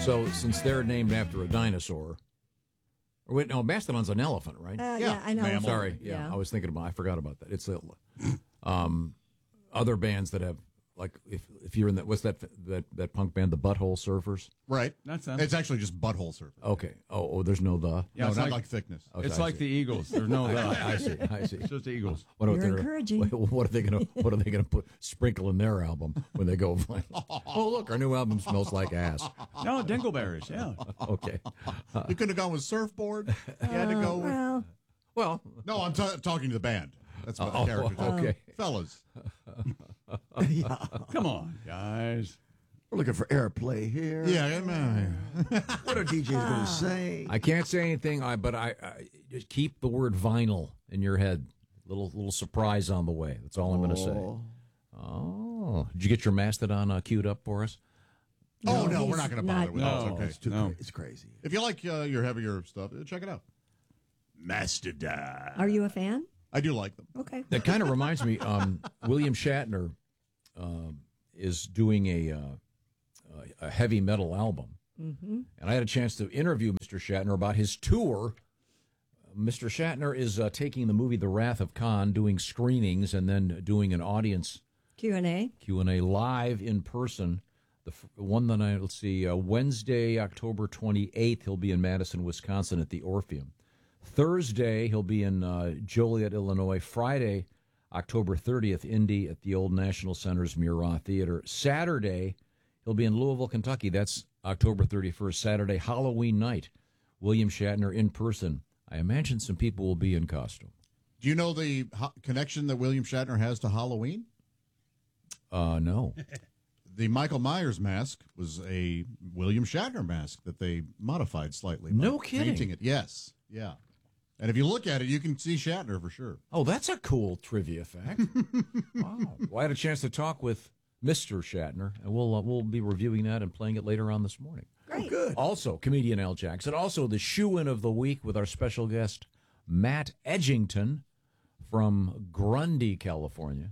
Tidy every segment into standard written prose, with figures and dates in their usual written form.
So since they're named after a dinosaur, or wait, no, Mastodon's an elephant, right? Yeah, I know. I'm sorry. Yeah, I forgot about that. It's other bands that have, like, if you're in that, what's that punk band, the Butthole Surfers? Right. It's actually just Butthole Surfers. Okay. Oh, there's no the. Yeah, no, not like thickness. Okay, it's like the Eagles. There's no the. I see. It's just the Eagles. You're encouraging. What are they gonna put sprinkle in their album when they go? Oh, look, our new album smells like ass. No, Dingleberries. Yeah. Okay. You couldn't have gone with Surfboard. You had to go with. Well, no, I'm talking to the band. That's what the character. Okay, fellas. Come on, guys. We're looking for airplay here. Yeah, what are DJs going to say? I can't say anything, but I just keep the word vinyl in your head. Little surprise on the way. That's all I'm going to say. Oh, did you get your Mastodon queued up for us? No, we're not going to bother with that. It's okay. It's crazy. If you like your heavier stuff, check it out. Mastodon. Are you a fan? I do like them. Okay. That kind of reminds me. William Shatner is doing a heavy metal album, and I had a chance to interview Mr. Shatner about his tour. Mr. Shatner is taking the movie The Wrath of Khan, doing screenings, and then doing an audience Q&A live in person. The one that let's see, Wednesday, October 28th, he'll be in Madison, Wisconsin at the Orpheum. Thursday, he'll be in Joliet, Illinois. Friday, October 30th, Indy at the Old National Center's Murat Theater. Saturday, he'll be in Louisville, Kentucky. That's October 31st, Saturday, Halloween night. William Shatner in person. I imagine some people will be in costume. Do you know the connection that William Shatner has to Halloween? No. The Michael Myers mask was a William Shatner mask that they modified slightly. No kidding. Painting it, yes. Yeah. And if you look at it, you can see Shatner for sure. Oh, that's a cool trivia fact. Wow. Well, I had a chance to talk with Mr. Shatner, and we'll be reviewing that and playing it later on this morning. Great. Good. Also, comedian Al Jackson. Also, the shoe-in of the week with our special guest, Matt Edgington from Grundy, California.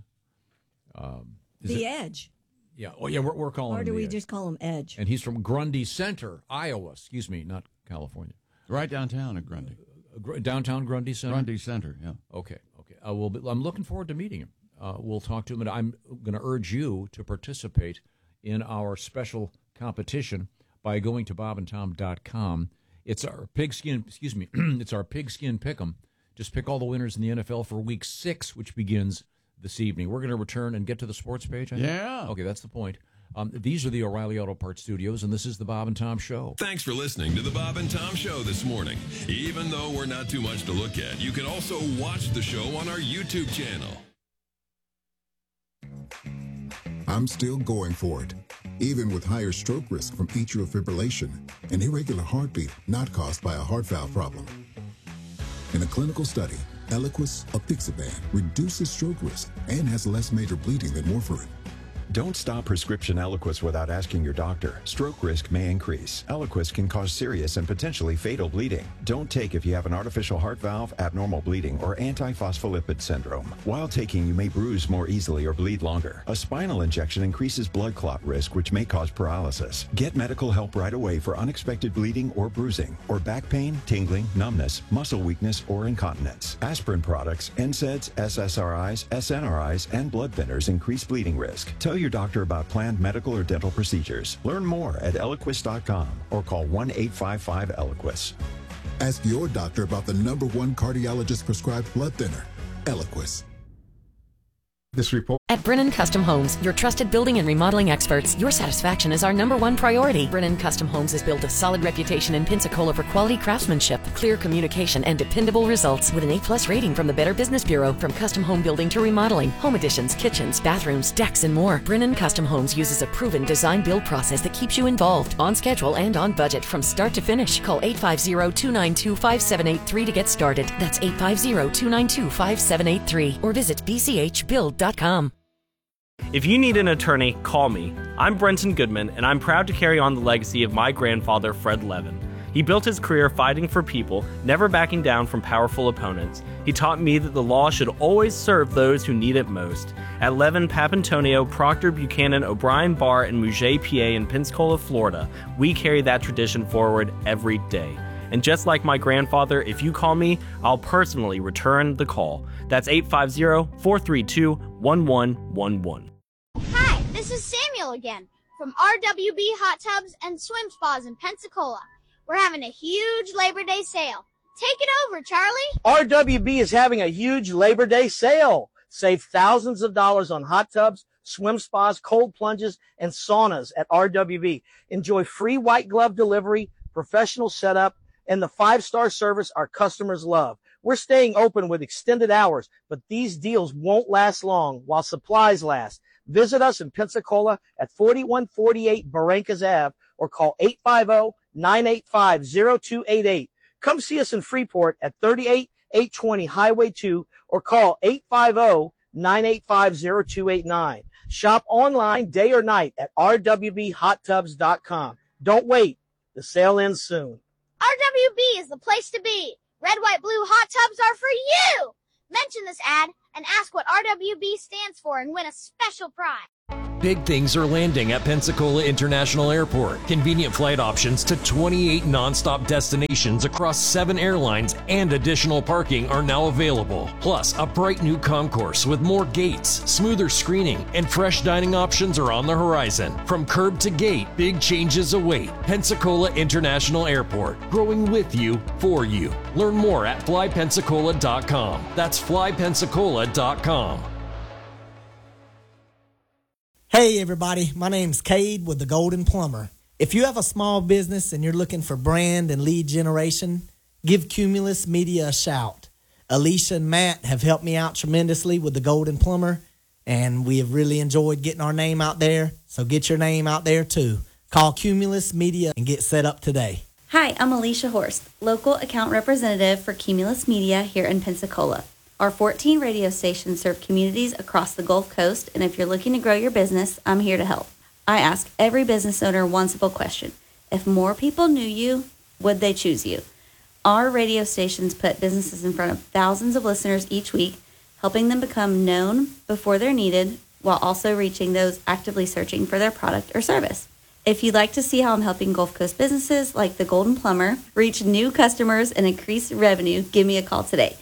Edge. Yeah. Oh, yeah, we're calling him Or do we Edge. just call him Edge? And he's from Grundy Center, Iowa. Excuse me, not California. Right downtown at Grundy. Downtown Grundy Center? Grundy Center, yeah. Okay. I'm looking forward to meeting him. We'll talk to him, and I'm going to urge you to participate in our special competition by going to bobandtom.com. It's our pigskin pick'em. Just pick all the winners in the NFL for Week 6, which begins this evening. We're going to return and get to the sports page, I think? Yeah. Okay, that's the point. These are the O'Reilly Auto Parts Studios, and this is the Bob and Tom Show. Thanks for listening to the Bob and Tom Show this morning. Even though we're not too much to look at, you can also watch the show on our YouTube channel. I'm still going for it, even with higher stroke risk from atrial fibrillation, an irregular heartbeat not caused by a heart valve problem. In a clinical study, Eliquis, apixaban, reduces stroke risk and has less major bleeding than warfarin. Don't stop prescription Eliquis without asking your doctor. Stroke risk may increase. Eliquis can cause serious and potentially fatal bleeding. Don't take if you have an artificial heart valve, abnormal bleeding, or antiphospholipid syndrome. While taking, you may bruise more easily or bleed longer. A spinal injection increases blood clot risk, which may cause paralysis. Get medical help right away for unexpected bleeding or bruising, or back pain, tingling, numbness, muscle weakness, or incontinence. Aspirin products, NSAIDs, SSRIs, SNRIs, and blood thinners increase bleeding risk. Tell your doctor about planned medical or dental procedures. Learn more at Eliquis.com or call 1-855-ELIQUIS. Ask your doctor about the #1 cardiologist prescribed blood thinner, Eliquis. This report. At Brennan Custom Homes, your trusted building and remodeling experts, your satisfaction is our #1 priority. Brennan Custom Homes has built a solid reputation in Pensacola for quality craftsmanship, clear communication, and dependable results with an A+ rating from the Better Business Bureau. From custom home building to remodeling, home additions, kitchens, bathrooms, decks, and more, Brennan Custom Homes uses a proven design-build process that keeps you involved, on schedule, and on budget from start to finish. Call 850-292-5783 to get started. That's 850-292-5783. Or visit bchbuild.com. If you need an attorney, call me. I'm Brenton Goodman, and I'm proud to carry on the legacy of my grandfather, Fred Levin. He built his career fighting for people, never backing down from powerful opponents. He taught me that the law should always serve those who need it most. At Levin, Papantonio, Proctor, Buchanan, O'Brien Bar, and Muget PA in Pensacola, Florida, we carry that tradition forward every day. And just like my grandfather, if you call me, I'll personally return the call. That's 850-432-1111. Hi, this is Samuel again from RWB Hot Tubs and Swim Spas in Pensacola. We're having a huge Labor Day sale. Take it over, Charlie. RWB is having a huge Labor Day sale. Save thousands of dollars on hot tubs, swim spas, cold plunges, and saunas at RWB. Enjoy free white glove delivery, professional setup, and the 5-star service our customers love. We're staying open with extended hours, but these deals won't last long while supplies last. Visit us in Pensacola at 4148 Barrancas Ave or call 850-985-0288. Come see us in Freeport at 38820 Highway 2 or call 850-985-0289. Shop online day or night at rwbhottubs.com. Don't wait. The sale ends soon. RWB is the place to be. Red, white, blue hot tubs are for you. Mention this ad and ask what RWB stands for and win a special prize. Big things are landing at Pensacola International Airport. Convenient flight options to 28 nonstop destinations across 7 airlines and additional parking are now available. Plus, a bright new concourse with more gates, smoother screening, and fresh dining options are on the horizon. From curb to gate, big changes await. Pensacola International Airport, growing with you, for you. Learn more at flypensacola.com. That's flypensacola.com. Hey everybody, my name's Cade with The Golden Plumber. If you have a small business and you're looking for brand and lead generation, give Cumulus Media a shout. Alicia and Matt have helped me out tremendously with The Golden Plumber, and we have really enjoyed getting our name out there, so get your name out there too. Call Cumulus Media and get set up today. Hi, I'm Alicia Horst, local account representative for Cumulus Media here in Pensacola. Our 14 radio stations serve communities across the Gulf Coast, and if you're looking to grow your business, I'm here to help. I ask every business owner one simple question. If more people knew you, would they choose you? Our radio stations put businesses in front of thousands of listeners each week, helping them become known before they're needed, while also reaching those actively searching for their product or service. If you'd like to see how I'm helping Gulf Coast businesses like The Golden Plumber reach new customers and increase revenue, give me a call today.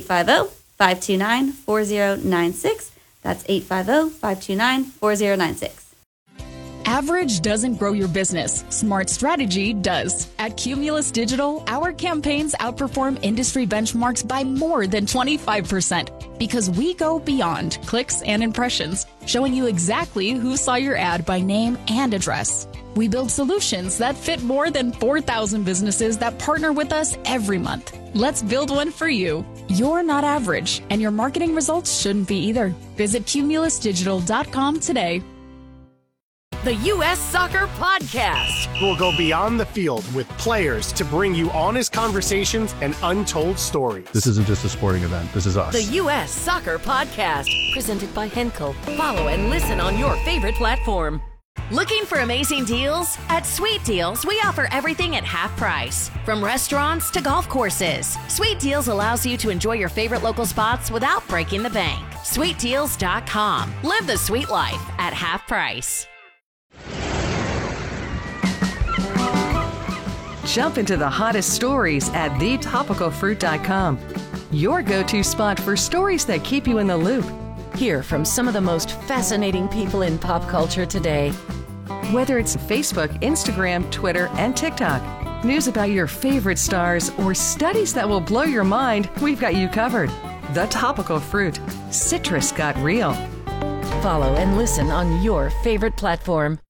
850-529-4096. That's 850-529-4096. Average doesn't grow your business. Smart strategy does. At Cumulus Digital, our campaigns outperform industry benchmarks by more than 25% because we go beyond clicks and impressions, showing you exactly who saw your ad by name and address. We build solutions that fit more than 4,000 businesses that partner with us every month. Let's build one for you. You're not average, and your marketing results shouldn't be either. Visit cumulusdigital.com today. The U.S. Soccer Podcast. We'll go beyond the field with players to bring you honest conversations and untold stories. This isn't just a sporting event. This is us. The U.S. Soccer Podcast. Presented by Henkel. Follow and listen on your favorite platform. Looking for amazing deals? At Sweet Deals, we offer everything at half price. From restaurants to golf courses. Sweet Deals allows you to enjoy your favorite local spots without breaking the bank. SweetDeals.com. Live the sweet life at half price. Jump into the hottest stories at thetopicalfruit.com. Your go-to spot for stories that keep you in the loop. Hear from some of the most fascinating people in pop culture today. Whether it's Facebook, Instagram, Twitter, and TikTok, news about your favorite stars, or studies that will blow your mind, we've got you covered. The Topical Fruit. Citrus got real. Follow and listen on your favorite platform.